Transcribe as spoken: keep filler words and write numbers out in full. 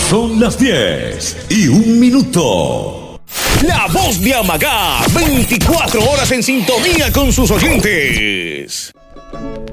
Son las diez y un minuto. La voz de Amagá, veinticuatro horas en sintonía con sus oyentes.